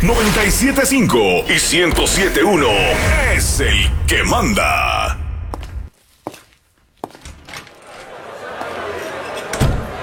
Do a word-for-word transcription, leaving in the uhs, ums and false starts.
noventa y siete punto cinco y ciento siete punto uno es el que manda.